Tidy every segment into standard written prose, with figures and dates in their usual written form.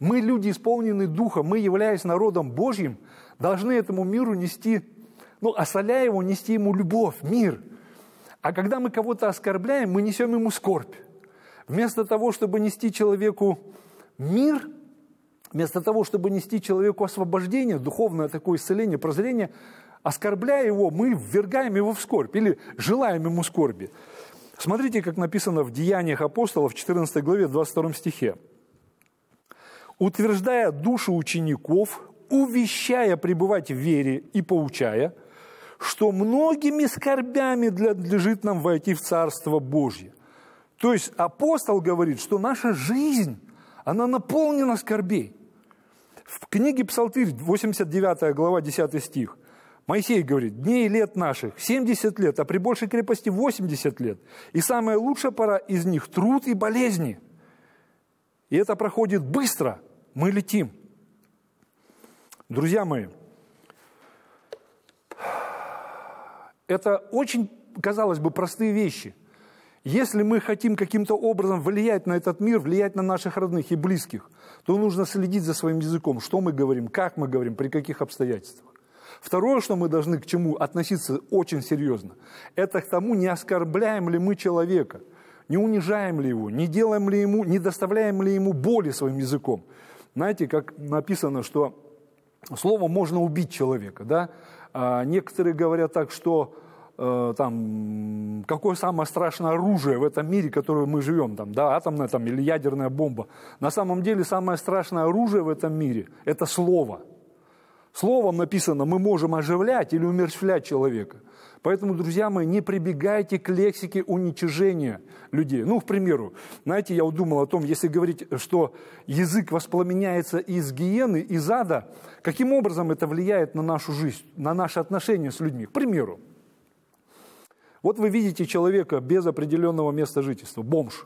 Мы, люди, исполненные Духа, мы, являясь народом Божьим, должны этому миру нести, осоляя его, нести ему любовь, мир. А когда мы кого-то оскорбляем, мы несем ему скорбь. Вместо того, чтобы нести человеку мир, вместо того, чтобы нести человеку освобождение, духовное такое исцеление, прозрение, оскорбляя его, мы ввергаем его в скорбь или желаем ему скорби. Смотрите, как написано в Деяниях апостолов, 14 главе, 22 стихе. «Утверждая души учеников, увещая пребывать в вере и поучая, что многими скорбями надлежит нам войти в Царство Божье». То есть апостол говорит, что наша жизнь, она наполнена скорбей. В книге Псалтырь, 89 глава, 10 стих, Моисей говорит: «Дней и лет наших 70 лет, а при большей крепости 80 лет. И самая лучшая пора из них – труд и болезни». И это проходит быстро, мы летим. Друзья мои, это очень, казалось бы, простые вещи. Если мы хотим каким-то образом влиять на этот мир, влиять на наших родных и близких, то нужно следить за своим языком, что мы говорим, как мы говорим, при каких обстоятельствах. Второе, что мы должны к чему относиться очень серьезно, это к тому, не оскорбляем ли мы человека, не унижаем ли его, не делаем ли ему, не доставляем ли ему боли своим языком. Знаете, как написано, что словом можно убить человека, да? Некоторые говорят так, что какое самое страшное оружие в этом мире, в котором мы живем, атомная или ядерная бомба. На самом деле самое страшное оружие в этом мире – это слово. Словом написано, мы можем оживлять или умерщвлять человека. Поэтому, друзья мои, не прибегайте к лексике уничижения людей. К примеру, знаете, я думал о том, если говорить, что язык воспламеняется из гиены, из ада, каким образом это влияет на нашу жизнь, на наши отношения с людьми. К примеру, вот вы видите человека без определенного места жительства, бомж,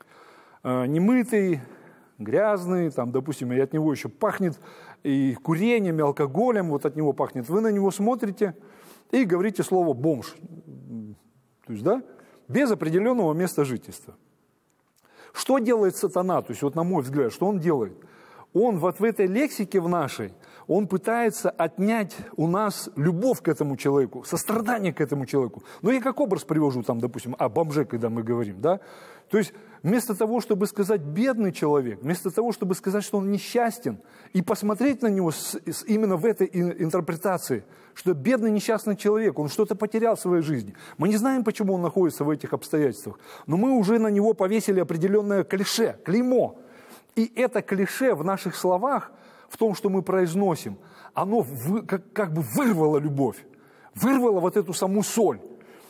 немытый, грязный, допустим, и от него еще пахнет и курением, и алкоголем, вот от него пахнет. Вы на него смотрите и говорите слово «бомж». То есть, без определенного места жительства. Что делает сатана? То есть, на мой взгляд, что он делает? Он в этой лексике в нашей, он пытается отнять у нас любовь к этому человеку, сострадание к этому человеку. Я как образ привожу, допустим, о бомже, когда мы говорим, да? То есть, вместо того, чтобы сказать «бедный человек», вместо того, чтобы сказать, что он несчастен, и посмотреть на него именно в этой интерпретации, что бедный несчастный человек, он что-то потерял в своей жизни. Мы не знаем, почему он находится в этих обстоятельствах, но мы уже на него повесили определенное клише, клеймо. И это клише в наших словах, в том, что мы произносим, оно как бы вырвало любовь, вырвало эту саму соль.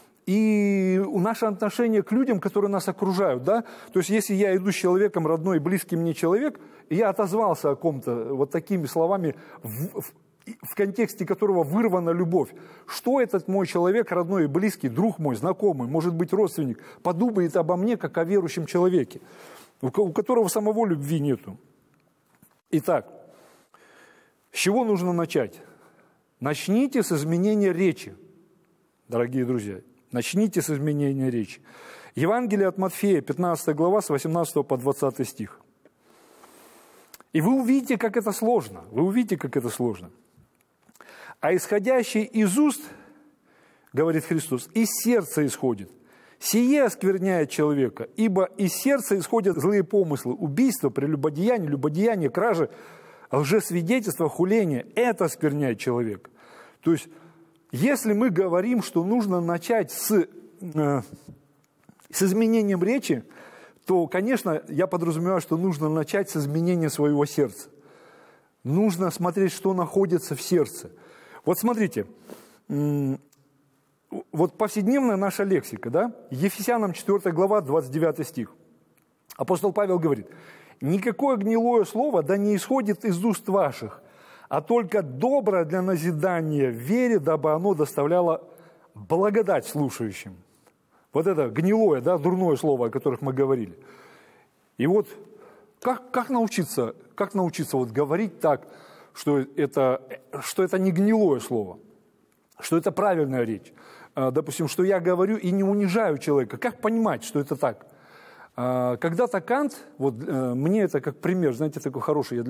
И наше отношение к людям, которые нас окружают, то есть если я иду с человеком, родной, близкий мне человек, и я отозвался о ком-то такими словами, в контексте которого вырвана любовь, что этот мой человек, родной и близкий, друг мой, знакомый, может быть родственник, подумает обо мне, как о верующем человеке, у которого самого любви нету. Итак, с чего нужно начать? Начните с изменения речи, дорогие друзья. Начните с изменения речи. Евангелие от Матфея, 15 глава, с 18 по 20 стих. И вы увидите, как это сложно. Вы увидите, как это сложно. «А исходящий из уст, — говорит Христос, — из сердца исходит. Сие оскверняет человека, ибо из сердца исходят злые помыслы, убийства, прелюбодеяние, любодеяние, кражи, лжесвидетельство, хуление. Это оскверняет человека». То есть, если мы говорим, что нужно начать с изменением речи, то, конечно, я подразумеваю, что нужно начать с изменения своего сердца. Нужно смотреть, что находится в сердце. Вот смотрите, повседневная наша лексика, Ефесянам 4 глава, 29 стих. Апостол Павел говорит: «Никакое гнилое слово да не исходит из уст ваших, а только доброе для назидания в вере, дабы оно доставляло благодать слушающим». Вот это гнилое, дурное слово, о которых мы говорили. И как научиться говорить так, что это не гнилое слово, что это правильная речь. Допустим, что я говорю и не унижаю человека. Как понимать, что это так? Когда-то Кант, мне это как пример, знаете, такой хороший, я